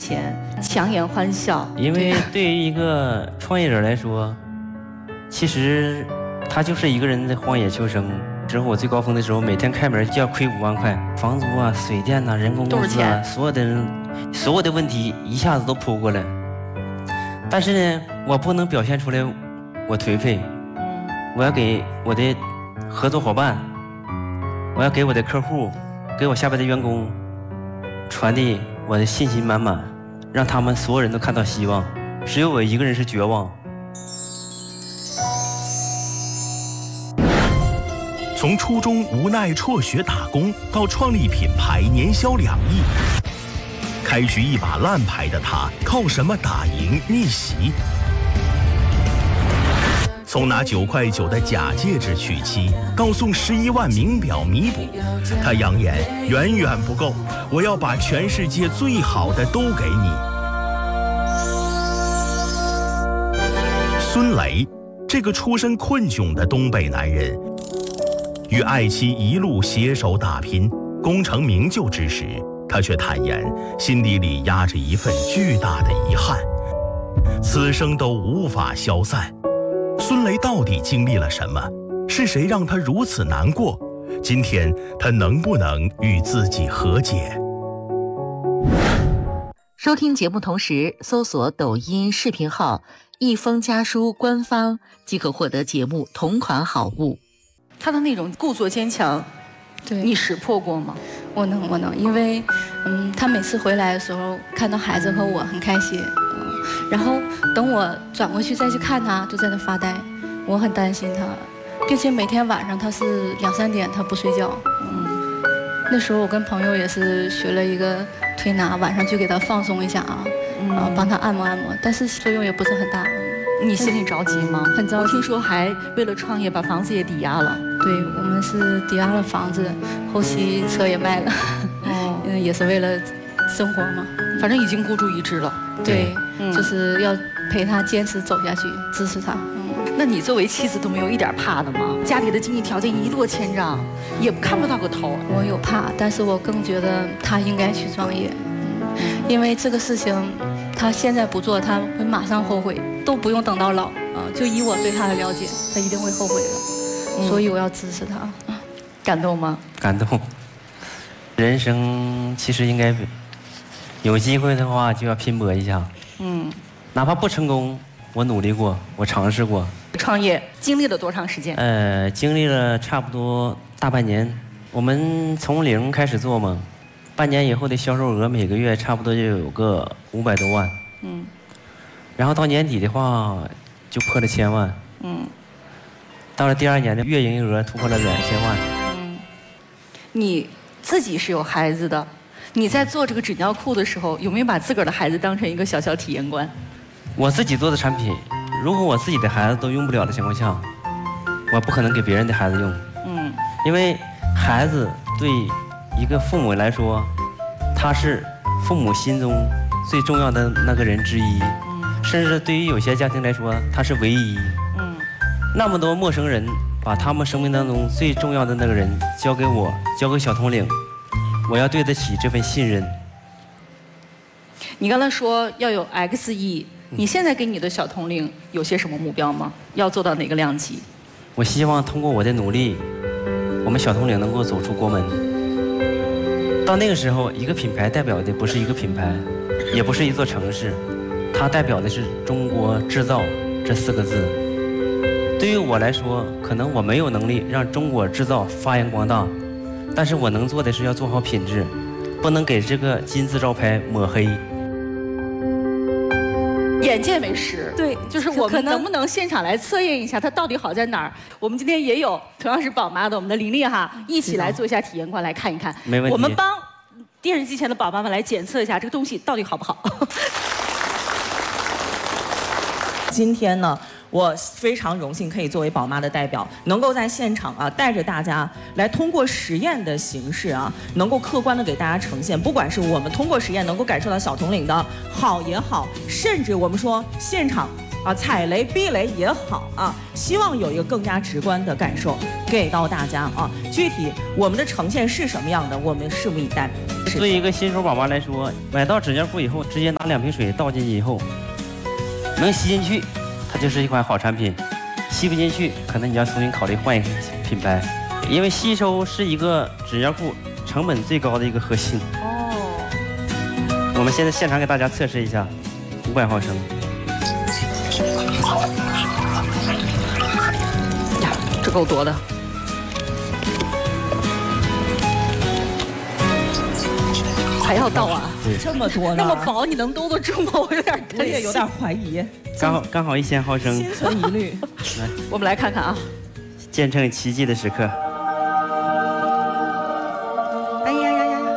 前，强颜欢笑。 因为对于一个创业者来说，其实他就是一个人在荒野求生。之后我最高峰的时候，每天开门就要亏5万块，房租啊、水电呐、人工工资啊，所有的问题一下子都扑过来。但是呢，我不能表现出来我颓废，我要给我的合作伙伴，我要给我的客户，给我下边的员工传递我的信心满满，让他们所有人都看到希望，只有我一个人是绝望。 从初中无奈辍学打工，到创立品牌年销2亿，开局一把烂牌的他，靠什么打赢逆袭？从拿9块9的假戒指娶妻，到送11万名表弥补，他扬言远远不够，我要把全世界最好的都给你。孙雷，这个出身困窘的东北男人，与爱妻一路携手打拼，功成名就之时，他却坦言心底里压着一份巨大的遗憾，此生都无法消散。孙雷到底经历了什么？是谁让他如此难过？今天他能不能与自己和解？ 收听节目同时搜索抖音视频号一封家书官方，即可获得节目同款好物。 他的那种故作坚强， 对， 你识破过吗？ 我能，因为他每次回来的时候看到孩子和我很开心，然后等我转过去再去看他，就在那发呆，我很担心他，并且每天晚上他是2、3点他不睡觉，那时候我跟朋友也是学了一个推拿，晚上就给他放松一下帮他按摩按摩，但是作用也不是很大。 你心里着急吗？ 很着急。 我听说还为了创业把房子也抵押了。 对，我们是抵押了房子，后期车也卖了，也是为了生活嘛。 反正已经孤注一掷了。 对，就是要陪他坚持走下去，支持他。 那你作为妻子都没有一点怕的吗？家里的经济条件一落千丈，也看不到个头。 我有怕，但是我更觉得他应该去创业，因为这个事情他现在不做，他会马上后悔，都不用等到老就以我对他的了解，他一定会后悔的，所以我要支持他。 感动吗？ 感动。人生其实应该有机会的话就要拼搏一下，哪怕不成功，我努力过，我尝试过。 创业经历了多长时间？ 经历了差不多大半年。我们从0开始做嘛，半年以后的销售额每个月差不多就有个500多万。然后到年底的话就破了1000万。到了第2年的月营业额突破了2000万。 你自己是有孩子的，你在做这个纸尿裤的时候，有没有把自个儿的孩子当成一个小小体验官？ 我自己做的产品，如果我自己的孩子都用不了的情况下，我不可能给别人的孩子用。因为孩子对一个父母来说，他是父母心中最重要的那个人之一，甚至对于有些家庭来说，他是唯一。那么多陌生人把他们生命当中最重要的那个人交给我，交给小统领，我要对得起这份信任。 你刚才说要有 XE，你现在给你的小统领有些什么目标吗？要做到哪个量级？ 我希望通过我的努力，我们小统领能够走出国门。到那个时候，一个品牌代表的不是一个品牌，也不是一座城市，它代表的是中国制造这4个字。对于我来说，可能我没有能力让中国制造发扬光大，但是我能做的是要做好品质，不能给这个金字招牌抹黑。 眼见为实， 对， 就是我们能不能现场来测验一下它到底好在哪儿？我们今天也有同样是宝妈的我们的琳琳哈，一起来做一下体验官来看一看。 没问题。 我们帮电视机前的宝妈们来检测一下这个东西到底好不好。 今天呢，我非常荣幸可以作为宝妈的代表，能够在现场带着大家来通过实验的形式能够客观的给大家呈现，不管是我们通过实验能够感受到小统领的好也好，甚至我们说现场踩雷避雷也好希望有一个更加直观的感受给到大家具体我们的呈现是什么样的，我们拭目以待。 对于一个新手宝妈来说，买到纸尿裤以后，直接拿2瓶水倒进去以后，能吸进去，它就是一款好产品；吸不进去，可能你要重新考虑换一个品牌，因为吸收是一个纸尿裤成本最高的一个核心。哦。我们现在现场给大家测试一下，500毫升。 呀，这够多的。还要倒啊？ 这么多呢？ 那么薄，你能兜得住吗？我有点担心， 我也有点怀疑。 刚好1000毫升。 心存疑虑。 来， 我们来看看啊， 见证奇迹的时刻。 哎呀呀呀呀！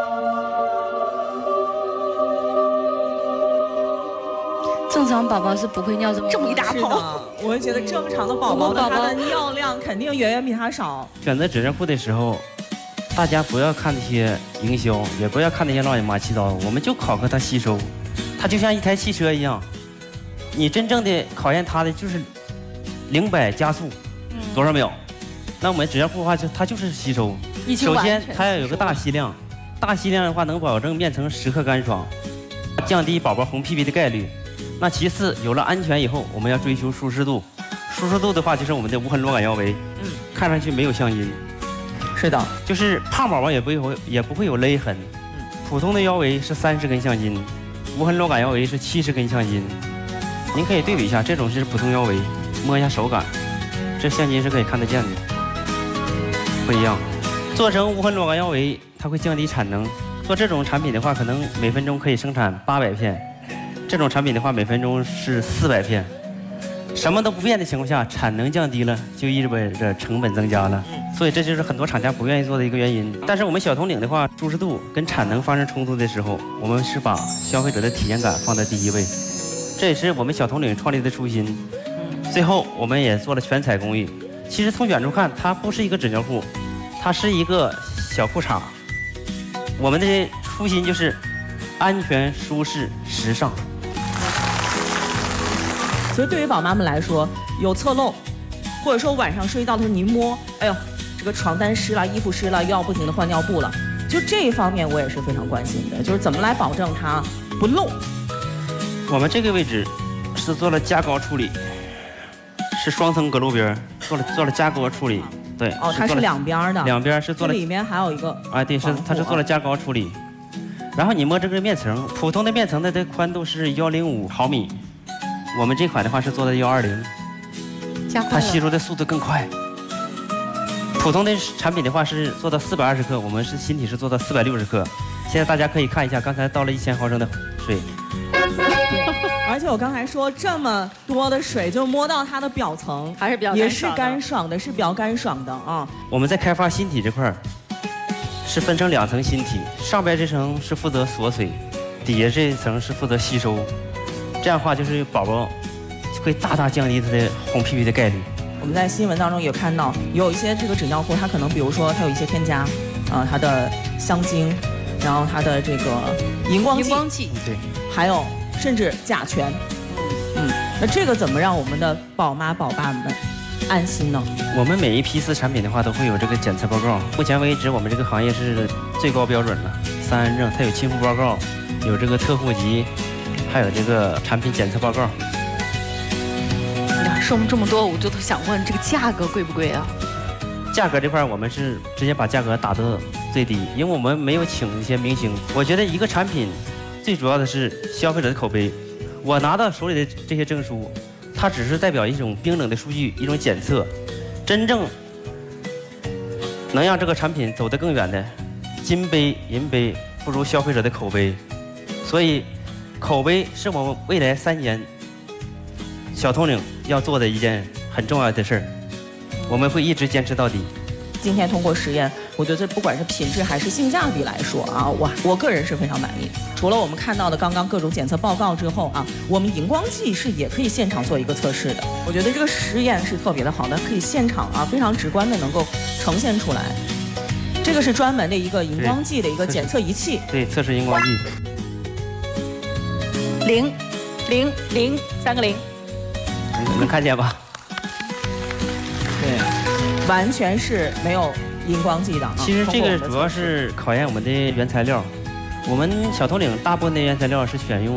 正常宝宝是不会尿这么一大泡。 我就觉得正常的宝宝的他的尿量肯定远远比他少。 选择纸尿裤的时候，大家不要看那些营销，也不要看那些乱七八糟，我们就考核它吸收。它就像一台汽车一样，你真正的考验它的就是0百加速多少秒。那我们纸尿裤的话，它就是吸收。首先它要有个大吸量，大吸量的话能保证面层时刻干爽，降低宝宝红屁屁的概率。那其次，有了安全以后，我们要追求舒适度。舒适度的话，就是我们的无痕螺杆腰围，看上去没有橡筋。 是的， 就是胖宝宝也不会有勒痕。普通的腰围是30根橡筋，无痕螺杆腰围是70根橡筋。您可以对比一下，这种是普通腰围，摸一下手感，这橡筋是可以看得见的，不一样。做成无痕螺杆腰围，它会降低产能。做这种产品的话，可能每分钟可以生产800片。这种产品的话，每分钟是400片，什么都不变的情况下，产能降低了，就意味着成本增加了，所以这就是很多厂家不愿意做的一个原因。但是我们小统领的话，舒适度跟产能发生冲突的时候，我们是把消费者的体验感放在第一位，这也是我们小统领创立的初心。最后，我们也做了全彩工艺。其实从远处看，它不是一个纸尿裤，它是一个小裤衩。我们的初心就是安全、舒适、时尚。 其实对于宝妈们来说，有侧漏，或者说晚上睡觉的时候你一摸，哎呦，这个床单湿了，衣服湿了，又要不停的换尿布了，就这一方面我也是非常关心的，就是怎么来保证它不漏。 我们这个位置是做了加高处理，是双层隔露边，做了加高处理，对。 哦，它是两边的。 两边是做了。 里面还有一个。 哎，对，它是做了加高处理。然后你摸这个面层，普通的面层的这宽度是105毫米。我们这款的话是做的120，它吸收的速度更快。普通的产品的话是做到420克，我们是新体是做到460克。现在大家可以看一下，刚才倒了1000毫升的水。 而且我刚才说这么多的水，就摸到它的表层， 还是比较也是干爽的，是比较干爽的啊。 我们在开发新体这块儿，是分成2层新体，上边这层是负责锁水，底下这一层是负责吸收。这样的话，就是宝宝会大大降低他的红屁屁的概率。 我们在新闻当中也看到，有一些这个纸尿裤，它可能比如说它有一些添加，它的香精，然后它的这个荧光剂， 对， 还有甚至甲醛。那这个怎么让我们的宝妈宝爸们安心呢？ 我们每一批次产品的话都会有这个检测报告。目前为止，我们这个行业是最高标准了，3安证，它有亲肤报告，有这个特户籍。还有这个产品检测报告。 呀，说这么多，我就想问，这个价格贵不贵啊？ 价格这块我们是直接把价格打到最低，因为我们没有请一些明星。我觉得一个产品最主要的是消费者的口碑。我拿到手里的这些证书，它只是代表一种冰冷的数据，一种检测。真正能让这个产品走得更远的，金杯银杯不如消费者的口碑。所以口碑是我们未来3年小统领要做的一件很重要的事儿，我们会一直坚持到底。 今天通过实验，我觉得不管是品质还是性价比来说啊，我个人是非常满意。除了我们看到的刚刚各种检测报告之后啊，我们荧光剂是也可以现场做一个测试的。我觉得这个实验是特别的好的，可以现场啊非常直观的能够呈现出来。这个是专门的一个荧光剂的一个检测仪器， 对，测试荧光剂。 0、0、0，3个0， 能看见吧？ 对，完全是没有荧光剂的。 其实这个主要是考验我们的原材料。我们小头领大部分的原材料是选用